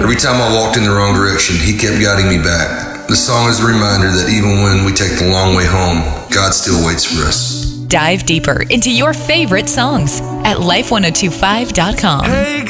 Every time I walked in the wrong direction, he kept guiding me back. The song is a reminder that even when we take the long way home, God still waits for us. Dive deeper into your favorite songs at life1025.com.